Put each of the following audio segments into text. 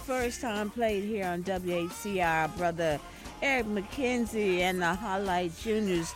first time played here on WHCR. Brother Eric McKenzie and the Highlight Juniors,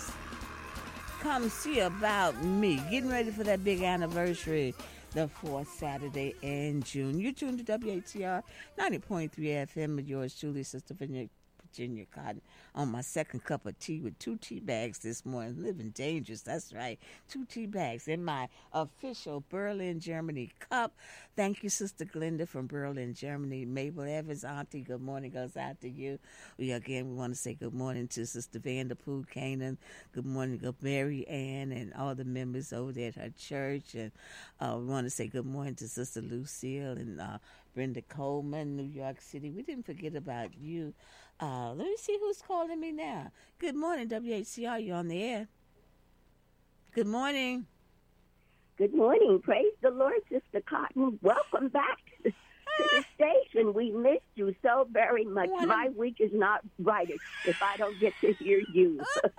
Come See About Me. Getting ready for that big anniversary, the fourth Saturday in June. You're tuned to WHCR 90.3 FM with yours truly, Sister Virginia Cotton, on my second cup of tea with 2 tea bags this morning. Living dangerous, that's right. 2 tea bags in my official Berlin, Germany cup. Thank you, Sister Glenda from Berlin, Germany. Mabel Evans, Auntie, good morning goes out to you. We want to say good morning to Sister Vanderpool Canaan. Good morning to Mary Ann and all the members over there at her church. And we want to say good morning to Sister Lucille and Brenda Coleman, New York City. We didn't forget about you. Let me see who's calling me now. Good morning, WHCR. You on the air? Good morning. Good morning. Praise the Lord, Sister Cotton. Welcome back to the station. We missed you so very much. My week is not right if I don't get to hear you.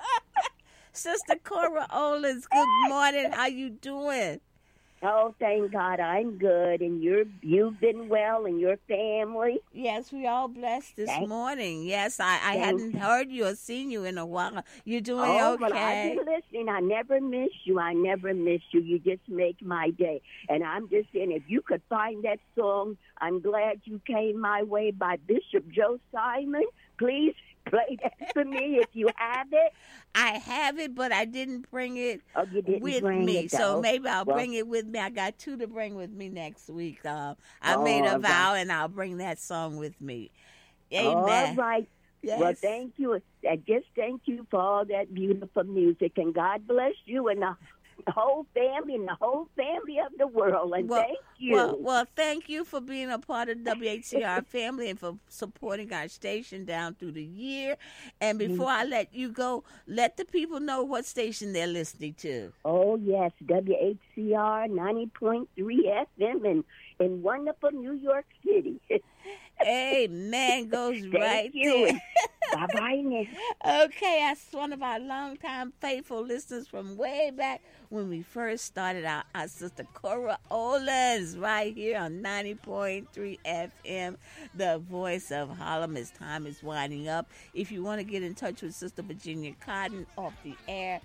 Sister Cora Olins, good morning. How you doing? Oh, thank God, I'm good, and you've been well, and your family. Yes, we all blessed this morning. Yes, I hadn't heard you or seen you in a while. You're doing okay? Well, I've been listening. I never miss you. You just make my day. And I'm just saying, if you could find that song, I'm glad you came my way, by Bishop Joe Simon. Please play that for me if you have it. I have it, but I didn't bring it with bring me. It, so maybe I'll bring it with me. I got 2 to bring with me next week. I made a vow, and I'll bring that song with me. Amen. All right. Yes. Well, thank you. Just thank you for all that beautiful music, and God bless you and the whole family of the world. And thank you. Well, thank you for being a part of the WHCR family and for supporting our station down through the year. And before I let you go, let the people know what station they're listening to. Oh, yes, WHCR 90.3 FM in wonderful New York City. Amen. Goes right you. there. Bye-bye now. Okay, that's one of our longtime faithful listeners from way back when we first started out. Our Sister Cora Olins right here on 90.3 FM, the voice of Harlem. As time is winding up, if you want to get in touch with Sister Virginia Cotton off the air,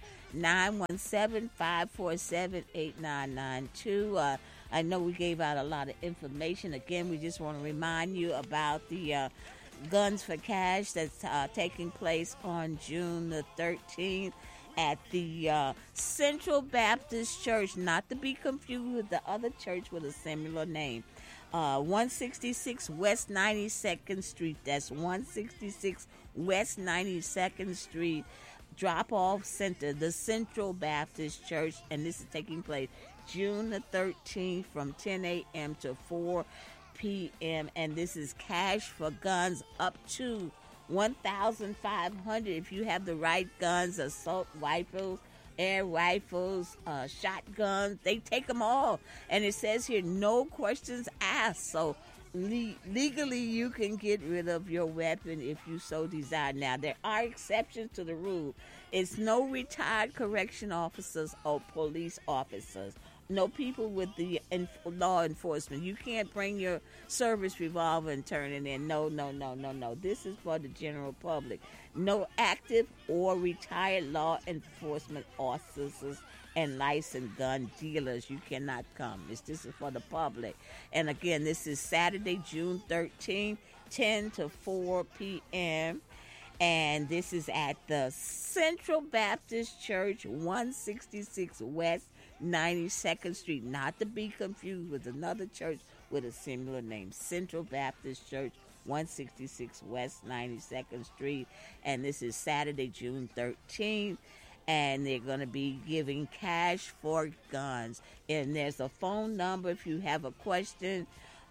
917-547-8992. I know we gave out a lot of information. Again, we just want to remind you about the Guns for Cash that's taking place on June the 13th at the Central Baptist Church, not to be confused with the other church with a similar name. 166 West 92nd Street. That's 166 West 92nd Street. Drop-off center, the Central Baptist Church, and this is taking place June the 13th from 10 a.m. to 4 p.m. And this is cash for guns up to $1,500 if you have the right guns, assault rifles, air rifles, shotguns. They take them all. And it says here, no questions asked. So legally you can get rid of your weapon if you so desire. Now, there are exceptions to the rule. It's no retired correction officers or police officers. No people with the law enforcement. You can't bring your service revolver and turn it in. No. This is for the general public. No active or retired law enforcement officers and licensed gun dealers. You cannot come. This is for the public. And again, this is Saturday, June 13th, 10 to 4 p.m., and this is at the Central Baptist Church, 166 West 92nd Street, not to be confused with another church with a similar name. Central Baptist Church, 166 West 92nd Street, and this is Saturday, June 13th, and they're going to be giving cash for guns. And there's a phone number if you have a question,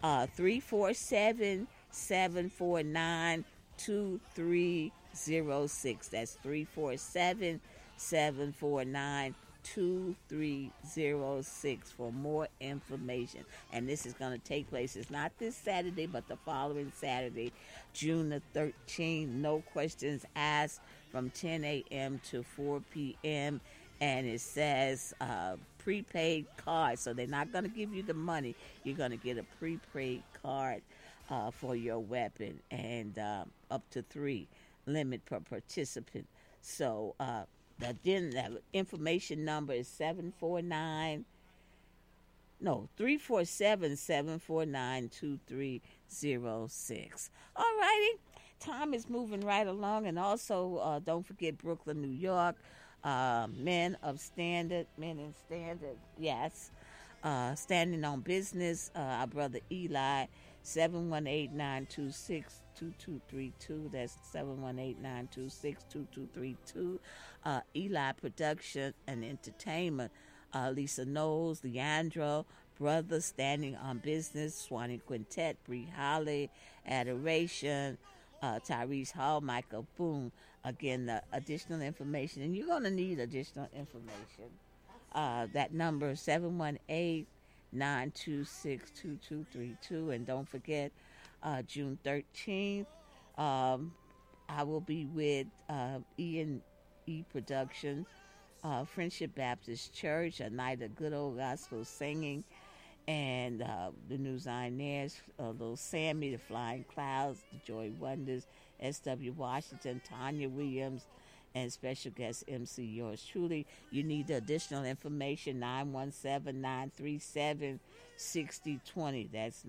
347-749-2306. That's 347-749-2306 for more information. And this is going to take place. It's not this Saturday, but the following Saturday, June the 13th. No questions asked from 10 a.m. to 4 p.m. And it says prepaid card. So they're not going to give you the money. You're going to get a prepaid card for your weapon, and up to 3 limit per participant. So then the information number is 749 no 347-749-2306. All righty, time is moving right along, and also don't forget Brooklyn, New York. Men in standard, yes. Standing on business, our brother Eli, 718-926-2232. That's 718-926-2232. Eli Production and Entertainment. Lisa Knowles, Leandro, Brother Standing on Business, Swanee Quintet, Bree Holly, Adoration, Tyrese Hall, Michael Boone. Again, the additional information, and you're going to need additional information. That number is 718-926-2232. And don't forget, June 13th, I will be with E&E Productions, Friendship Baptist Church, a night of good old gospel singing, and the New Zionaires, Little Sammy, the Flying Clouds, the Joy Wonders, S.W. Washington, Tanya Williams, and special guest MC yours truly. You need the additional information, 917-937-6020. That's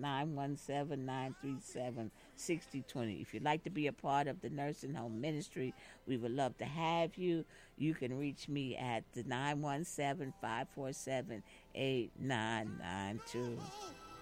917-937-6020. If you'd like to be a part of the nursing home ministry, we would love to have you. You can reach me at the 917-547-8992.